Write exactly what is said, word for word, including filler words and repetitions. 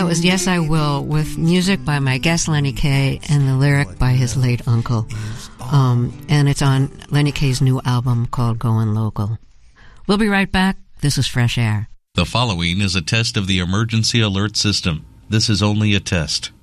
That was Yes I Will, with music by my guest Lenny Kaye and the lyric by his late uncle. Um, and it's on Lenny Kaye's new album called Going Local. We'll be right back. This is Fresh Air. The following is a test of the emergency alert system. This is only a test.